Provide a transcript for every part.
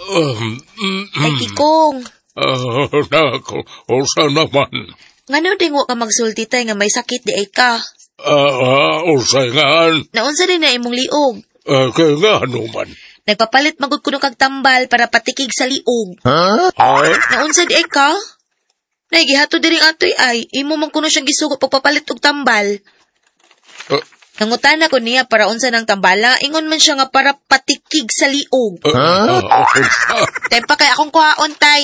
Ay, Kikong. Nako, usa naman. Ngano din wa ka magsulti tay nga may sakit di ay ka? Usay nga. Naunsa din na imong liog? Kaya nga naman. Nagpapalit magud kuno kag tambal para patikig sa liog. Naunsa di ay ka? Naigihato diri atoy ay, imo man kuno siyang gisugo pagpapalit og tambal. Nangutana ko niya para unsa ng tambala, ingon man siya nga para patikig sa liog. Tay pa kay akong kuhaon tay.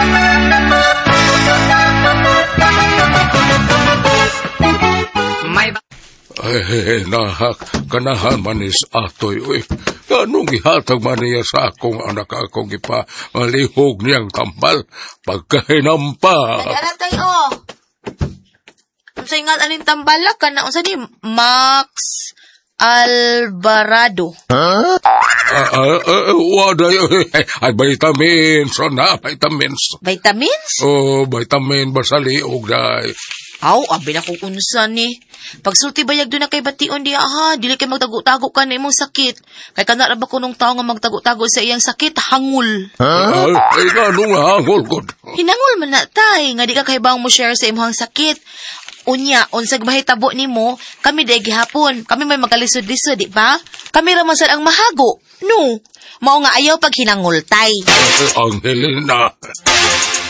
Ay, nahak, kanahan manis atoy, uy. Anong ihatag man niya sa akong anak akong malihog niyang tambal, pagkahinampa. Nag-aral tayo. Unsa ingat aning tambala ka na, unsa ni Max Alvarado. Waday, ay vitamins, na, vitamins. Vitamins? Vitamin ba sa liog, day. Aw, abi na kung unsa ni. Pagsulti bayag doon na kay bation di dili kay magtago-tago ka na imong sakit. Kay kana ra ba kunong tao nga magtago-tago sa iyang sakit, hangul. Ay, ganong hangul gud. Hinangul man na tay, nga di ka kahibang mo share sa imong sakit. Unya, unsag mahitabo nimo, kami day gihapon, kami may magalisod-lisod, di ba? Kami ra man sad ang mahago. No, mao nga ayaw pag hinangul tay. Angelina.